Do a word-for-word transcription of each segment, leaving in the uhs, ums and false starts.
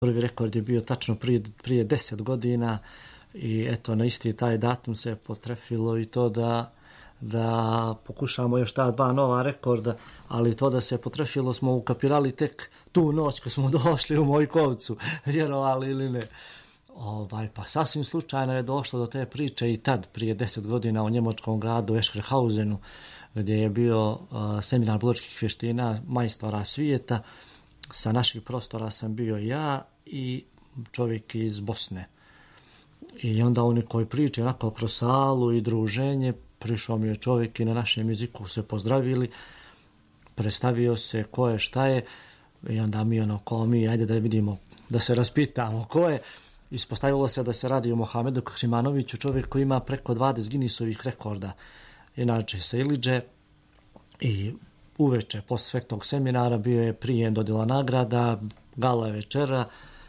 Prvi rekord je bio tačno prije, prije deset godina i eto na isti taj datum se potrefilo i to da, da pokušamo još ta dva nova rekorda, ali to da se potrefilo smo ukapirali tek tu noć kad smo došli u Mojkovcu, vjerovali ili ne. Ovaj, pa sasvim slučajno je došlo do te priče i tad, prije deset godina u njemačkom gradu Escherhausenu, gdje je bio uh, seminar borilačkih vještina majstora svijeta. Sa naših prostora sam bio ja i čovjek iz Bosne. I onda oni koji priče onako kroz salu i druženje, prišao mi je čovjek i na našem jeziku se pozdravili, predstavio se ko je, šta je, i onda mi ono ko mi, ajde da vidimo, da se raspitamo ko je. Ispostavilo se da se radi o Mohamedu Krimanoviću, čovjek koji ima preko dvadeset Guinnessovih rekorda. Inače sa Iliđe, i uveče posle sveg tog seminara bio je prijem dodjela nagrada, gala večera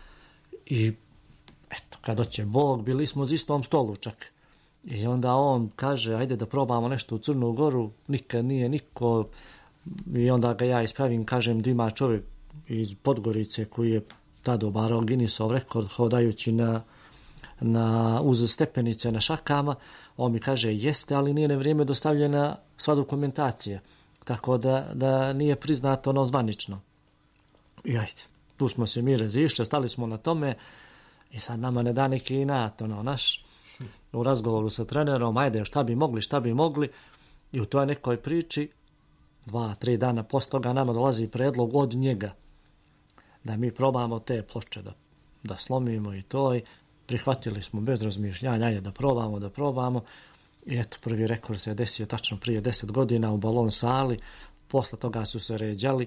i eto, kad doće Bog, bili smo za istom stolu čak. I onda on kaže, ajde da probamo nešto u Crnu Goru, nikad nije niko, i onda ga ja ispravim, kažem da ima čovjek iz Podgorice koji je tada obarao Guinnessov rekord hodajući na, na, uz stepenice na šakama. On mi kaže, jeste, ali nije na vrijeme dostavljena sva dokumentacija, tako da, da nije priznato ono zvanično. I ajde, tu smo se mi razišli, stali smo na tome i sad nama ne da neki inat, ono, naš, u razgovoru sa trenerom, ajde, šta bi mogli, šta bi mogli, i u toj nekoj priči, dva, tri dana posle toga nama dolazi predlog od njega da mi probamo te ploče da, da slomimo i to, i prihvatili smo bez razmišljanja, ajde da probamo, da probamo. I eto, prvi rekord se je desio tačno prije deset godina u balon sali, posle toga su se ređali.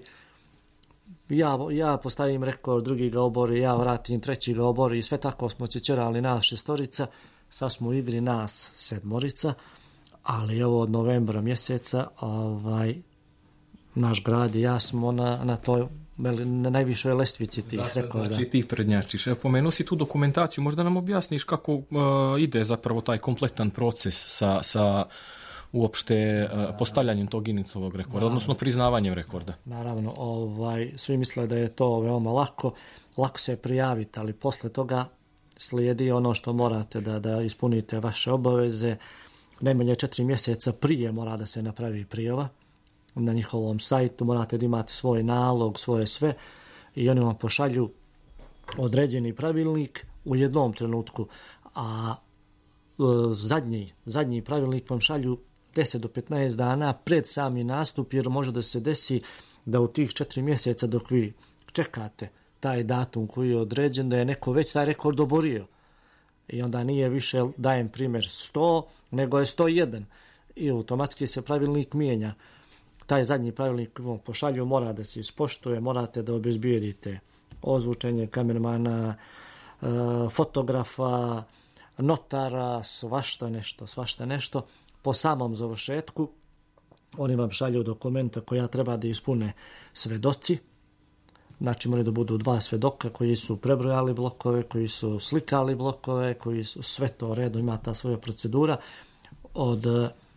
Ja, ja postavim rekord, drugi ga obori, ja vratim, treći ga obori i sve tako smo ćećerali nas šestorica, sad smo u igri nas sedmorica, ali evo od novembra mjeseca ovaj, naš grad i ja smo na, na toj na najvišoj lestvici tih Zasad, rekorda. Znači ti prednjačiš. Evo, pomenuo si tu dokumentaciju, možda nam objasniš kako uh, ide zapravo taj kompletan proces sa, sa uopšte uh, postavljanjem tog Guinnessovog rekorda, naravno, odnosno priznavanjem rekorda. Naravno, ovaj, svi misle da je to veoma lako, lako se prijaviti, ali posle toga slijedi ono što morate da, da ispunite vaše obaveze. Najmanje četiri mjeseca prije mora da se napravi prijava. Na njihovom sajtu morate da imate svoj nalog, svoje sve, i oni vam pošalju određeni pravilnik u jednom trenutku, a e, zadnji, zadnji pravilnik vam šalju deset do petnaest dana pred sami nastup, jer može da se desi da u tih četiri mjeseca dok vi čekate taj datum koji je određen, da je neko već taj rekord oborio. I onda nije više, dajem primjer, sto, nego je sto jedan. I automatski se pravilnik mijenja. Taj zadnji pravilnik vam pošalju, mora da se ispoštuje, morate da obezbijedite ozvučenje kamermana, fotografa, notara, svašta nešto, svašta nešto. Po samom završetku oni vam šalju dokumenta koja treba da ispune svedoci. Znači moraju da budu dva svedoka koji su prebrojali blokove, koji su slikali blokove, koji su sve to redom, ima ta svoja procedura. Od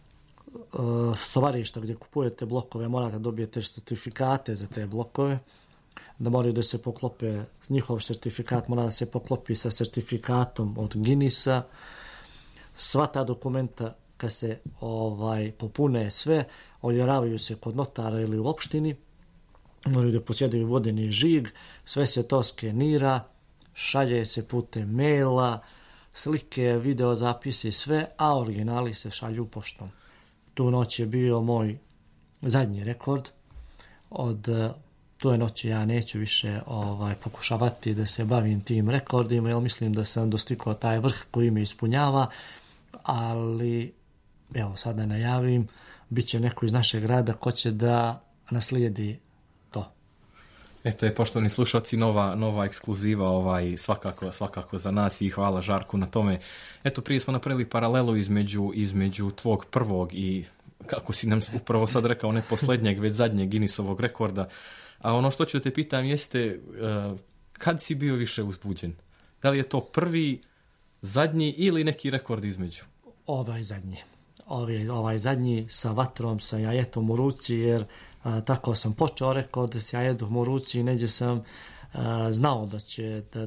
stovarišta gdje kupujete blokove morate dobijete certifikate za te blokove, da moraju da se poklope, njihov certifikat mora da se poklopi sa certifikatom od Guinnessa. Sva ta dokumenta kad se ovaj popune sve, ovjeravaju se kod notara ili u opštini, moraju da posjedaju vodeni žig, sve se to skenira, šalje se putem maila, slike, video zapisi, sve, a originali se šalju poštom. Tu noć je bio moj zadnji rekord. Od toj noći ja neću više ovaj, pokušavati da se bavim tim rekordima, jer mislim da sam dostigao taj vrh koji me ispunjava, ali evo sad da najavim, bit će neko iz našeg grada ko će da naslijedi to. Eto je, poštovani slušalci, nova, nova ekskluziva, ovaj, svakako, svakako za nas, i hvala Žarku na tome. Eto, prije smo napravili paralelu između, između tvog prvog i, kako si nam upravo sad rekao, ne posljednjeg, već zadnjeg Guinnessovog rekorda. A ono što ću te pitam jeste, uh, kad si bio više uzbuđen? Da li je to prvi, zadnji ili neki rekord između? Ovaj zadnji. Ovaj, ovaj zadnji sa vatrom, sa jajetom u ruci, jer a, tako sam počeo rekord s jajetom u ruci i neđe sam znao da će, da,